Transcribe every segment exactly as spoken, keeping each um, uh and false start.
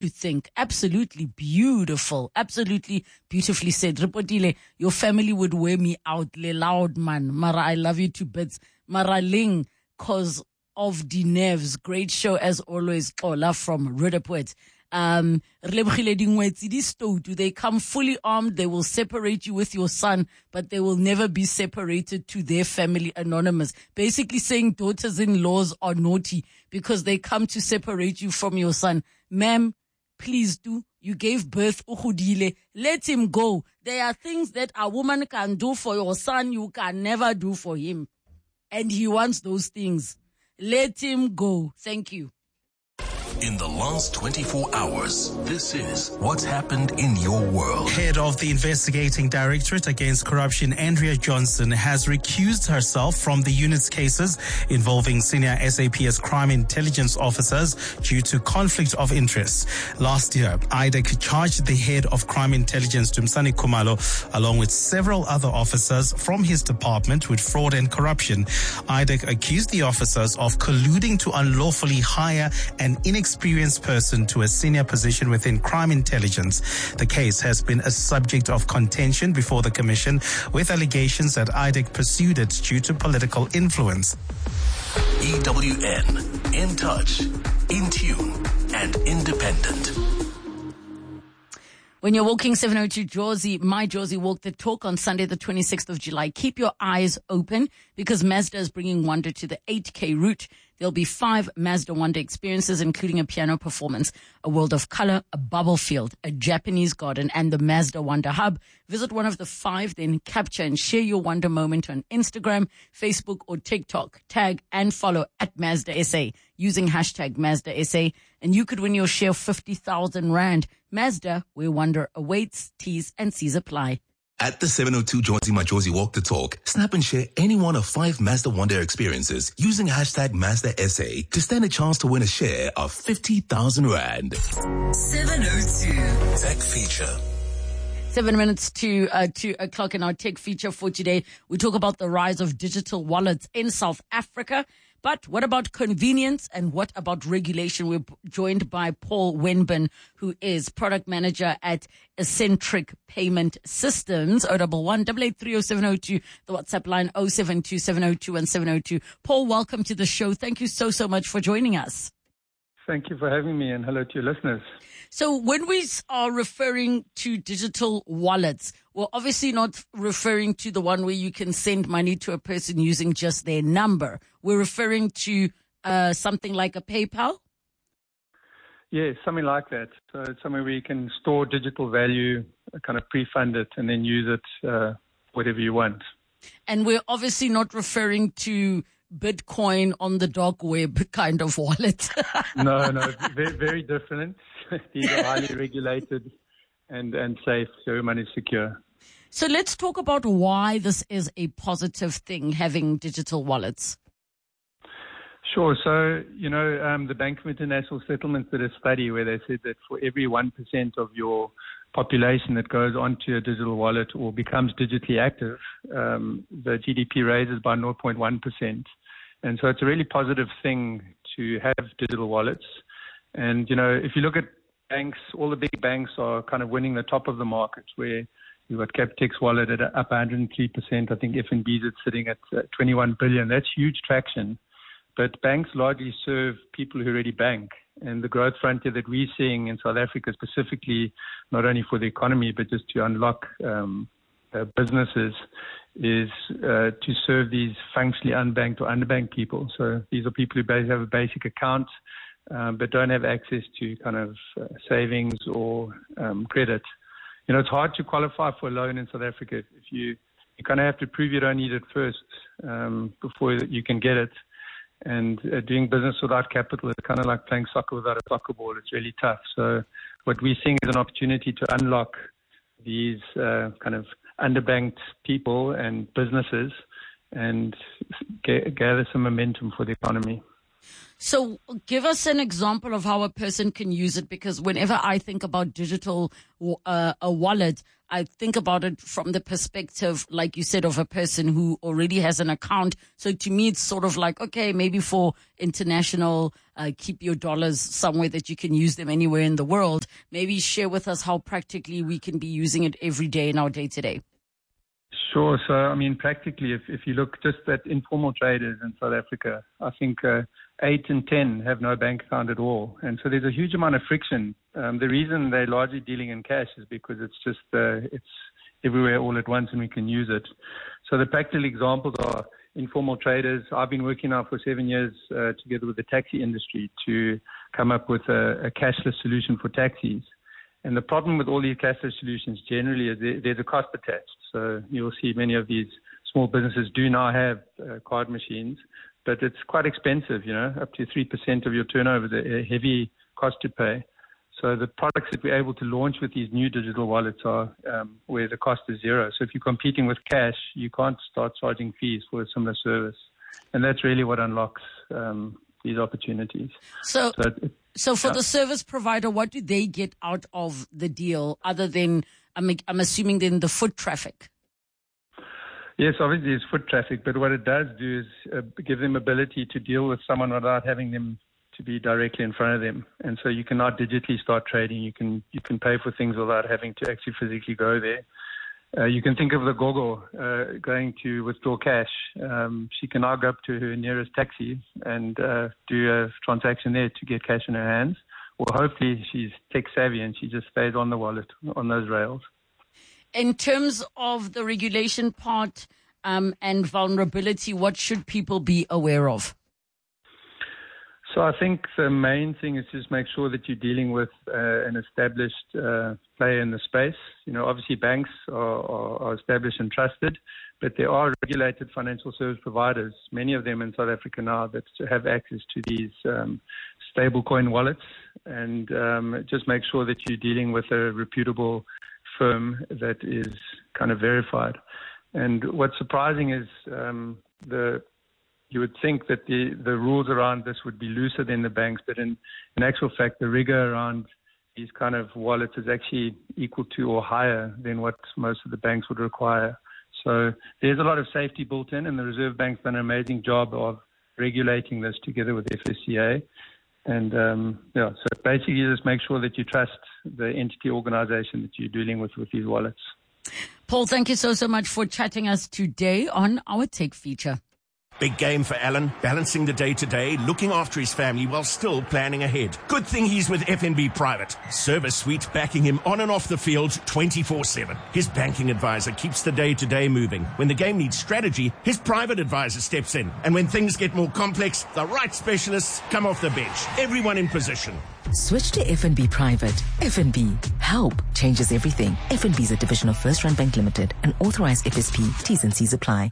to think. Absolutely beautiful. Absolutely beautifully said. Repotile, your family would wear me out. Le loud man. Mara, I love you to bits. Mara Ling, cause of the nerves. Great show as always. Ola from Rudapwet. Um, they come fully armed. They will separate you with your son, but they will never be separated to their family. Anonymous. Basically saying daughters-in-laws are naughty because they come to separate you from your son. Ma'am, please do. You gave birth, Uhudile. Let him go. There are things that a woman can do for your son you can never do for him. And he wants those things. Let him go. Thank you. In the last twenty-four hours, this is what's happened in your world. Head of the Investigating Directorate Against Corruption, Andrea Johnson, has recused herself from the unit's cases involving senior S A P S crime intelligence officers due to conflict of interest. Last year, I D E C charged the head of crime intelligence, Dumsani Kumalo, along with several other officers from his department with fraud and corruption. I D E C accused the officers of colluding to unlawfully hire an inexperienced experienced person to a senior position within crime intelligence. The case has been a subject of contention before the commission, with allegations that I D E C pursued it due to political influence. E W N, in touch, in tune, and independent. When you're walking seven oh two Jozi, my Jozi walk the talk on Sunday, the twenty-sixth of July. Keep your eyes open because Mazda is bringing Wonder to the eight K route. There'll be five Mazda Wonder experiences, including a piano performance, a world of color, a bubble field, a Japanese garden, and the Mazda Wonder Hub. Visit one of the five, then capture and share your Wonder moment on Instagram, Facebook, or TikTok. Tag and follow at Mazda S A using hashtag Mazda S A, and you could win your share of fifty thousand rand. Mazda, where Wonder awaits. T's and C's apply. At the seven oh two Jozi Majozi Walk the Talk, snap and share any one of five Mazda Wonder experiences using hashtag Mazda S A to stand a chance to win a share of fifty thousand rand. seven oh two Tech Feature. Seven minutes to uh, two o'clock in our tech feature for today. We talk about the rise of digital wallets in South Africa. But what about convenience and what about regulation? We're joined by Paul Wenben, who is product manager at Eccentric Payment Systems. oh one one, eight eight three oh seven oh two, the WhatsApp line oh seven two seven oh two one seven oh two. Paul, welcome to the show. Thank you so, so much for joining us. Thank you for having me, and hello to your listeners. So when we are referring to digital wallets, we're obviously not referring to the one where you can send money to a person using just their number. We're referring to uh, something like a PayPal? Yes, something like that. So it's somewhere where you can store digital value, kind of pre-fund it, and then use it uh, whatever you want. And we're obviously not referring to Bitcoin on the dark web kind of wallet. no, no, very, very different. These are highly regulated and, and safe, so your money is secure. So let's talk about why this is a positive thing, having digital wallets. Sure. So, you know, um, the Bank of International Settlements did a study where they said that for every one percent of your population that goes onto a digital wallet or becomes digitally active, um, the G D P raises by zero point one percent. And so it's a really positive thing to have digital wallets. And, you know, if you look at banks, all the big banks are kind of winning the top of the market, where you've got Capitec wallet at up one hundred three percent. I think F N B's is sitting at uh, twenty-one billion. That's huge traction. But banks largely serve people who already bank. And the growth frontier that we're seeing in South Africa specifically, not only for the economy, but just to unlock um, uh, businesses, is uh, to serve these functionally unbanked or underbanked people. So these are people who have a basic account, um, but don't have access to kind of uh, savings or um, credit. You know, it's hard to qualify for a loan in South Africa. If you, you kind of have to prove you don't need it first um, before you can get it. And uh, doing business without capital is kind of like playing soccer without a soccer ball. It's really tough. So what we're seeing is an opportunity to unlock these uh, kind of underbanked people and businesses and g- gather some momentum for the economy. So give us an example of how a person can use it, because whenever I think about digital uh, a wallet, I think about it from the perspective, like you said, of a person who already has an account. So to me, it's sort of like, okay, maybe for international, uh, keep your dollars somewhere that you can use them anywhere in the world. Maybe share with us how practically we can be using it every day in our day to day. Sure. So, I mean, practically, if, if you look just at informal traders in South Africa, I think uh, eight in ten have no bank account at all. And so there's a huge amount of friction. Um, the reason they're largely dealing in cash is because it's just, uh, it's everywhere all at once and we can use it. So the practical examples are informal traders. I've been working now for seven years uh, together with the taxi industry to come up with a, a cashless solution for taxis. And the problem with all these cashless solutions generally is there, there's a cost attached. So you'll see many of these small businesses do now have uh, card machines, but it's quite expensive, you know, up to three percent of your turnover is a heavy cost to pay. So the products that we're able to launch with these new digital wallets are um, where the cost is zero. So if you're competing with cash, you can't start charging fees for a similar service. And that's really what unlocks um, these opportunities. So, so, it, so for yeah. the service provider, what do they get out of the deal other than, I'm, I'm assuming, then the foot traffic? Yes, obviously it's foot traffic, but what it does do is uh, give them ability to deal with someone without having them to be directly in front of them. And so you can now digitally start trading. You can you can pay for things without having to actually physically go there. Uh, you can think of the gogo uh, going to withdraw cash. Um, she can now go up to her nearest taxi and uh, do a transaction there to get cash in her hands. Or hopefully she's tech savvy and she just stays on the wallet, on those rails. In terms of the regulation part um, and vulnerability, what should people be aware of? So I think the main thing is just make sure that you're dealing with uh, an established uh, player in the space. You know, obviously banks are, are, are established and trusted, but there are regulated financial service providers, many of them in South Africa now, that have access to these um, stablecoin wallets. And um, just make sure that you're dealing with a reputable firm that is kind of verified. And what's surprising is um, the you would think that the, the rules around this would be looser than the banks, but in, in actual fact, the rigor around these kind of wallets is actually equal to or higher than what most of the banks would require. So there's a lot of safety built in, and the Reserve Bank's done an amazing job of regulating this together with F S C A. And um, yeah, so basically you just make sure that you trust the entity organization that you're dealing with with these wallets. Paul, thank you so, so much for chatting us today on our Tech Feature. Big game for Alan, balancing the day-to-day, looking after his family while still planning ahead. Good thing he's with F N B Private. Service suite backing him on and off the field twenty-four seven. His banking advisor keeps the day-to-day moving. When the game needs strategy, his private advisor steps in. And when things get more complex, the right specialists come off the bench. Everyone in position. Switch to F N B Private. F N B. Help changes everything. F N B is a division of First Rand Bank Limited, an authorized F S P. T's and C's apply.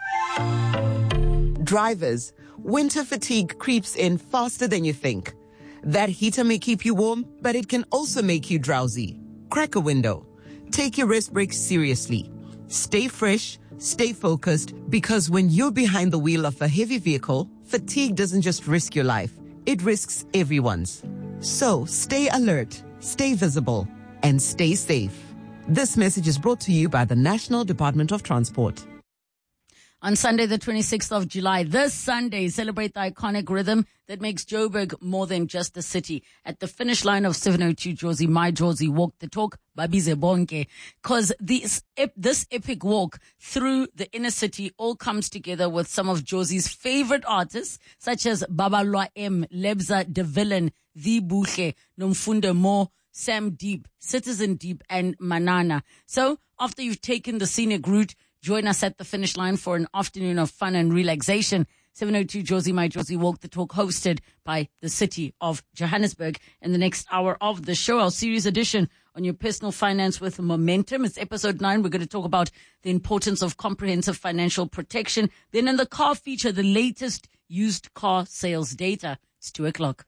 Drivers, winter fatigue creeps in faster than you think. That heater may keep you warm, but it can also make you drowsy. Crack a window. Take your rest breaks seriously. Stay fresh, stay focused, because when you're behind the wheel of a heavy vehicle, fatigue doesn't just risk your life, it risks everyone's. So stay alert, stay visible, and stay safe. This message is brought to you by the National Department of Transport. On Sunday, the twenty-sixth of July, this Sunday, celebrate the iconic rhythm that makes Joburg more than just a city. At the finish line of seven oh two Jozi, my Jozi, walk the talk, Babize Bonke. Because this, this epic walk through the inner city all comes together with some of Jozi's favorite artists, such as Babalwa M, Lebza De Villain, The Buhle, Nomfunda Mo, Sam Deep, Citizen Deep, and Manana. So, after you've taken the scenic route, join us at the finish line for an afternoon of fun and relaxation. seven oh two Jozi, my Jozi, walk the talk, hosted by the city of Johannesburg. In the next hour of the show, our series edition on your personal finance with momentum. It's episode nine. We're going to talk about the importance of comprehensive financial protection. Then in the car feature, the latest used car sales data. It's two o'clock.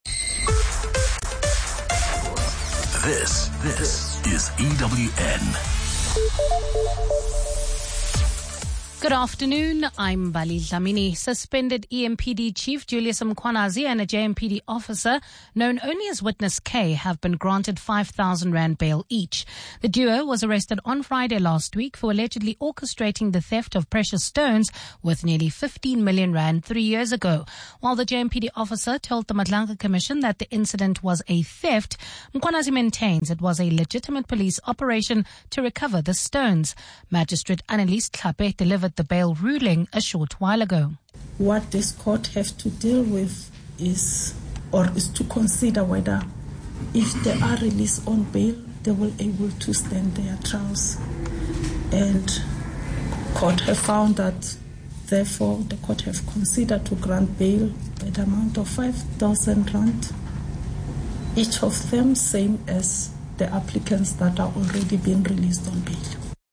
This, this is E W N. Good afternoon, I'm Bali Dlamini. Suspended E M P D Chief Julius Mkhwanazi and a J M P D officer known only as Witness K have been granted five thousand rand bail each. The duo was arrested on Friday last week for allegedly orchestrating the theft of precious stones worth nearly fifteen million rand three years ago. While the J M P D officer told the Madlanga Commission that the incident was a theft, Mkhwanazi maintains it was a legitimate police operation to recover the stones. Magistrate Annelies Tlhape delivered the bail ruling a short while ago. What this court has to deal with is, or is to consider whether if they are released on bail, they will be able to stand their trials. And court have found that, therefore, the court have considered to grant bail by the amount of five thousand rand, each of them same as the applicants that are already being released on bail.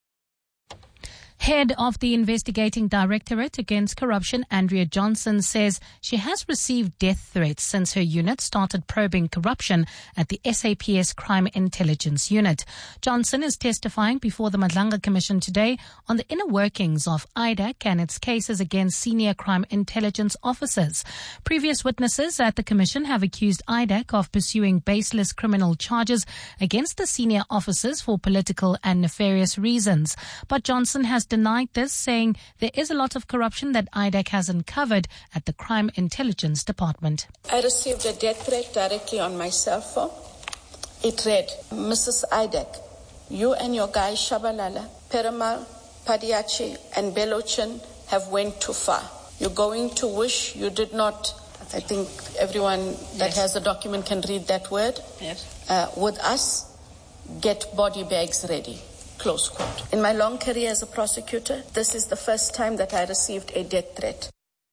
Head of the Investigating Directorate Against Corruption, Andrea Johnson, says she has received death threats since her unit started probing corruption at the S A P S Crime Intelligence Unit. Johnson is testifying before the Madlanga Commission today on the inner workings of I D A C and its cases against senior crime intelligence officers. Previous witnesses at the Commission have accused I D A C of pursuing baseless criminal charges against the senior officers for political and nefarious reasons. But Johnson has denied this, saying there is a lot of corruption that I D A C has uncovered at the Crime Intelligence Department. I received a death threat directly on my cell phone. It read, Missus I D A C, you and your guys Shabalala, Perumal, Padiachi and Belochin have went too far. You're going to wish you did not. I think everyone that yes. has a document can read that word. Yes. Uh, with us, get body bags ready. Close quote. In my long career as a prosecutor, this is the first time that I received a death threat.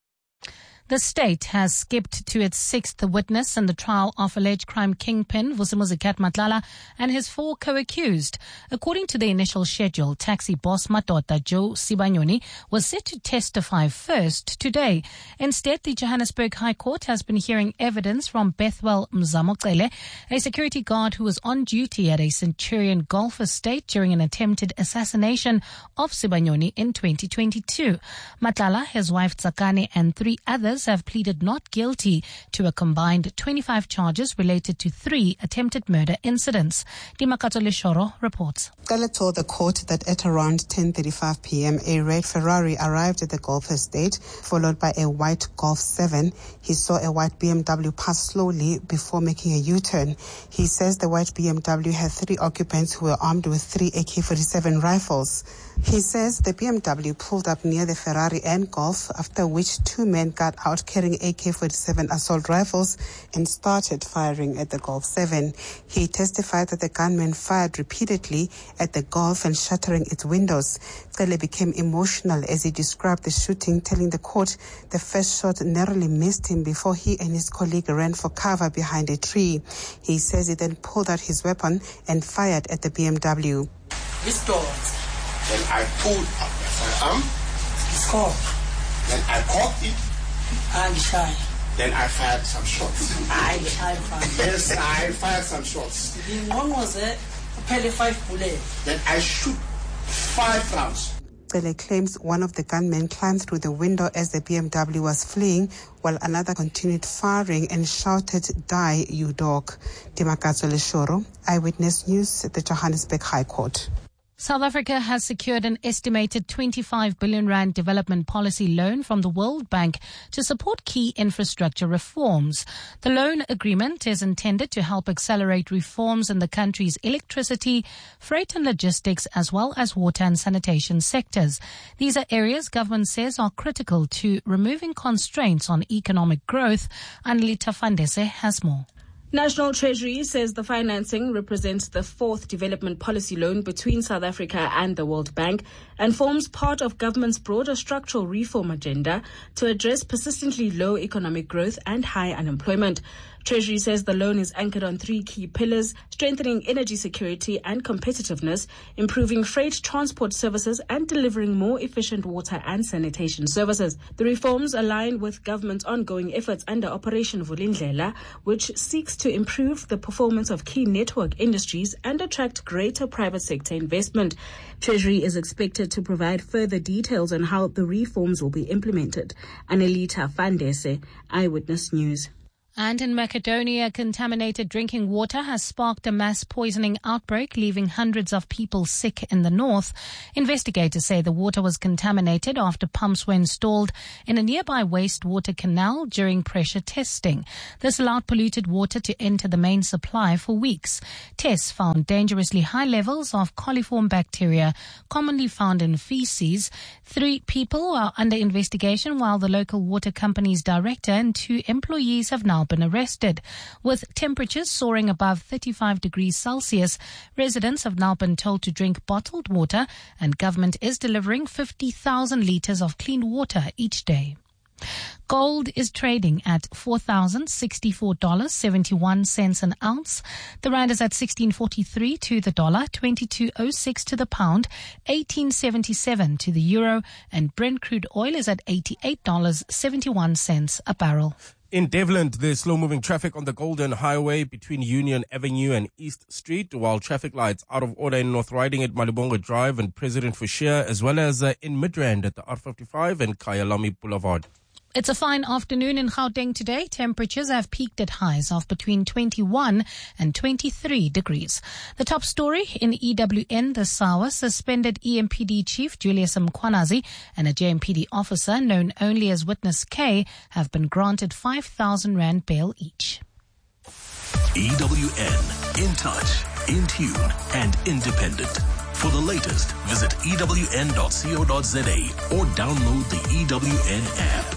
The state has skipped to its sixth witness in the trial of alleged crime kingpin Vusimuzi Cat Matlala and his four co-accused. According to the initial schedule, taxi boss Matota Joe Sibanyoni was set to testify first today. Instead, the Johannesburg High Court has been hearing evidence from Bethwell Mzamoxele, a security guard who was on duty at a Centurion Golf estate during an attempted assassination of Sibanyoni in twenty twenty-two. Matlala, his wife Tsakane, and three others have pleaded not guilty to a combined twenty-five charges related to three attempted murder incidents. Dimakato Leshoro reports. Kale told the court that at around ten thirty-five p.m. a red Ferrari arrived at the golf estate, followed by a white Golf seven. He saw a white B M W pass slowly before making a U-turn. He says the white B M W had three occupants who were armed with three A K forty-seven rifles. He says the B M W pulled up near the Ferrari and Golf, after which two men got out carrying A K forty-seven assault rifles and started firing at the Golf seven. He testified that the gunmen fired repeatedly at the Golf and shattering its windows. Cele became emotional as he described the shooting, telling the court the first shot narrowly missed him before he and his colleague ran for cover behind a tree. He says he then pulled out his weapon and fired at the B M W. This door. Then I pulled up the firearm. It's cocked. Then I cocked it. And shy. Then I fired some shots. I fired. Yes, I fired some shots. One was it? Apparently five bullets. Then I shoot five rounds. Cele claims one of the gunmen climbed through the window as the B M W was fleeing, while another continued firing and shouted, "Die, you dog." Dimakato Leshoro, Eyewitness News at the Johannesburg High Court. South Africa has secured an estimated twenty-five billion rand development policy loan from the World Bank to support key infrastructure reforms. The loan agreement is intended to help accelerate reforms in the country's electricity, freight and logistics, as well as water and sanitation sectors. These are areas government says are critical to removing constraints on economic growth. Annelita Fandese has more. National Treasury says the financing represents the fourth development policy loan between South Africa and the World Bank and forms part of government's broader structural reform agenda to address persistently low economic growth and high unemployment. Treasury says the loan is anchored on three key pillars: strengthening energy security and competitiveness, improving freight transport services, and delivering more efficient water and sanitation services. The reforms align with government's ongoing efforts under Operation Vulindlela, which seeks to improve the performance of key network industries and attract greater private sector investment. Treasury is expected to provide further details on how the reforms will be implemented. Anelita Fandese, Eyewitness News. And in Macedonia, contaminated drinking water has sparked a mass poisoning outbreak, leaving hundreds of people sick in the north. Investigators say the water was contaminated after pumps were installed in a nearby wastewater canal during pressure testing. This allowed polluted water to enter the main supply for weeks. Tests found dangerously high levels of coliform bacteria, commonly found in feces. Three people are under investigation, while the local water company's director and two employees have now been arrested. With temperatures soaring above thirty-five degrees Celsius, residents have now been told to drink bottled water, and government is delivering fifty thousand litres of clean water each day. Gold is trading at four thousand sixty-four dollars and seventy-one cents an ounce. The rand is at sixteen forty-three to the dollar, twenty-two oh six to the pound, eighteen seventy-seven to the euro, and Brent crude oil is at eighty-eight dollars and seventy-one cents a barrel. In Devland, there's slow-moving traffic on the Golden Highway between Union Avenue and East Street, while traffic lights out of order in North Riding at Malibongo Drive and President Fouchier, as well as uh, in Midrand at the R fifty-five and Kyalami Boulevard. It's a fine afternoon in Gauteng today. Temperatures have peaked at highs of between twenty-one and twenty-three degrees. The top story in E W N this hour: suspended E M P D Chief Julius Mkhwanazi and a J M P D officer known only as Witness K have been granted five thousand rand bail each. E W N, in touch, in tune, and independent. For the latest, visit E W N dot co dot za or download the E W N app.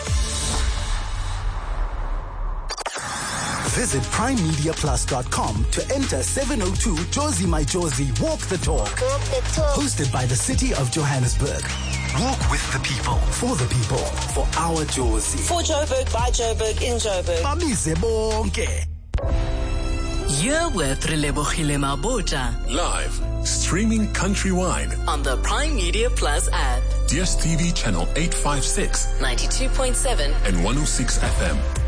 Visit prime media plus dot com to enter seven oh two Jozi My Jozi Walk the Talk. Walk the Talk. Hosted by the City of Johannesburg. Walk with the people, for the people, for our Jozi. For Joburg, by Joburg, in Joburg. Bamize bonke. You're with Relebohile Mabota. Live, streaming countrywide. On the Prime Media Plus app. D S T V channel eight fifty-six. ninety-two point seven. And one oh six F M.